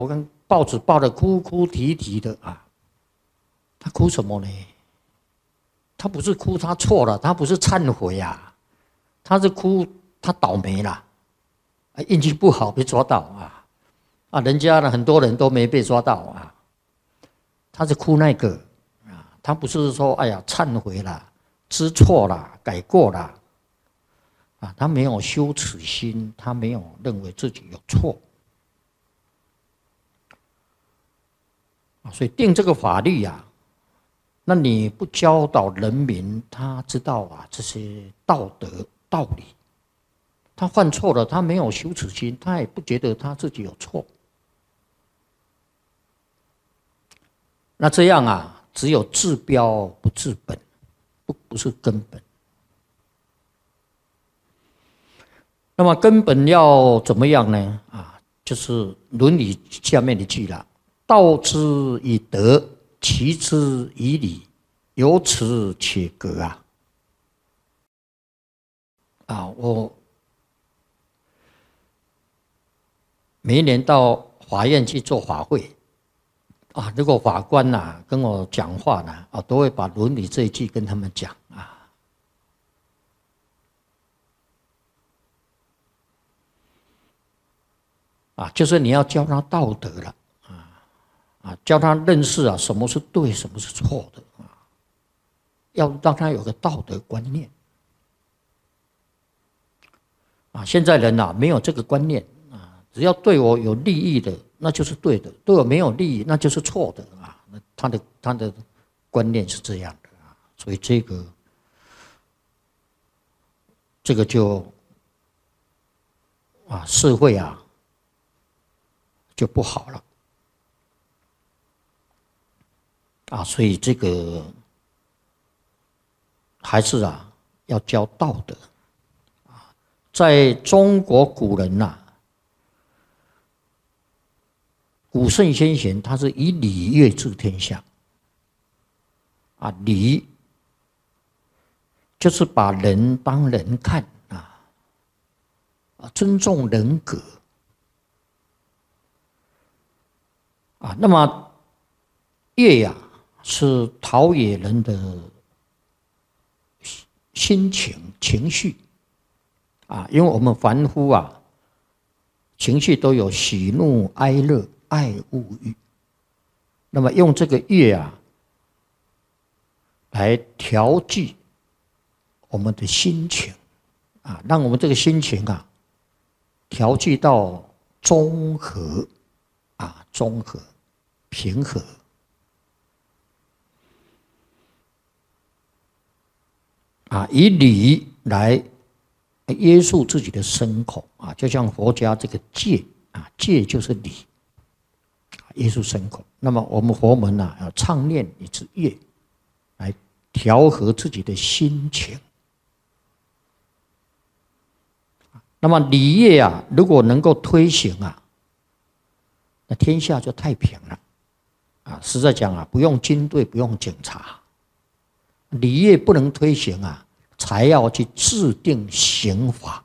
我看报纸报的哭哭啼啼的啊，他哭什么呢？他不是哭他错了，他不是忏悔啊，他是哭他倒霉了，运气不好被抓到啊，人家呢很多人都没被抓到啊，他是哭那个啊，他不是说哎呀忏悔了、知错了、改过了啊，他没有羞耻心，他没有认为自己有错。所以定这个法律啊，那你不教导人民，他知道啊这些道德道理，他犯错了，他没有羞耻心，他也不觉得他自己有错。那这样啊，只有治标不治本，不是根本。那么根本要怎么样呢？啊，就是《论语》下面的句了。道之以德，齐之以礼，由此且格我每一年到法院去做法会啊，如果法官跟我讲话都会把《论语》这一句跟他们讲就是你要教他道德了。教他认识什么是对，什么是错的要让他有个道德观念现在人没有这个观念只要对我有利益的，那就是对的；对我没有利益，那就是错的他的观念是这样的所以这个就社会就不好了。所以这个还是要教道德在中国古人古圣先贤他是以礼乐治天下礼就是把人当人看尊重人格那么乐是陶冶人的心情情绪因为我们凡夫情绪都有喜怒哀乐爱恶欲，那么用这个乐来调剂我们的心情让我们这个心情调剂到中和中和平和以礼来约束自己的身口就像佛家这个戒戒就是礼约束身口。那么我们佛门要唱念一支乐来调和自己的心情。那么礼乐如果能够推行那天下就太平了实在讲不用军队，不用警察。礼乐不能推行才要去制定刑法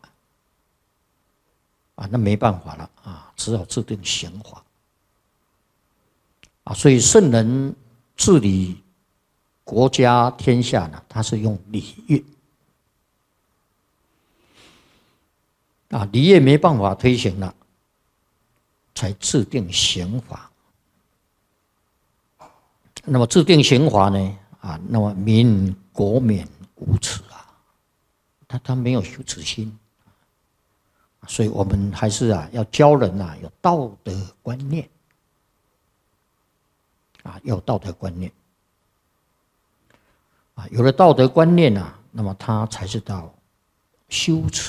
那没办法了只好制定刑法所以圣人治理国家天下呢，他是用礼乐礼乐没办法推行了，才制定刑法。那么制定刑法呢那么民国免无耻他没有羞耻心所以我们还是要教人有道德观念要有道德观念有了道德观念那么他才知道羞耻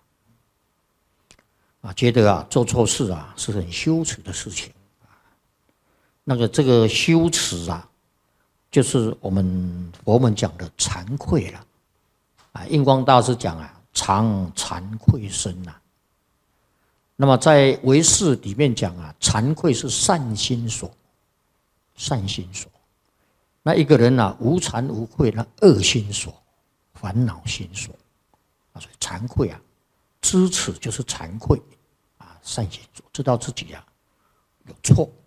觉得做错事是很羞耻的事情这个羞耻就是我们佛门讲的惭愧了印光大师讲常惭愧身那么在唯识里面讲惭愧是善心所，善心所。那一个人无惭无愧，那恶心所，烦恼心所所以惭愧知耻就是惭愧善心所，知道自己有错，